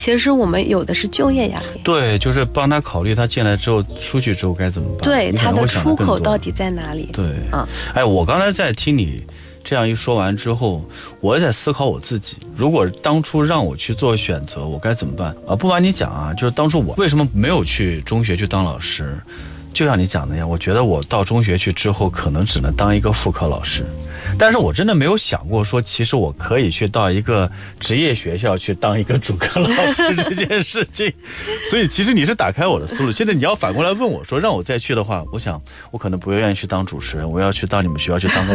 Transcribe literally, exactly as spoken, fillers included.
其实我们有的是就业压力。 对，就是帮他考虑他进来之后出去之后该怎么办， 对，他的出口到底在哪里。 对，啊，哎，我刚才在听你这样一说完之后，我在思考我自己，如果当初让我去做选择，我该怎么办啊？不瞒你讲啊，就是当初我为什么没有去中学去当老师，就像你讲的一样，我觉得我到中学去之后可能只能当一个副科老师，但是我真的没有想过说其实我可以去到一个职业学校去当一个主科老师这件事情。所以其实你是打开我的思路，现在你要反过来问我说让我再去的话，我想我可能不愿意去当主持人，我要去到你们学校去当个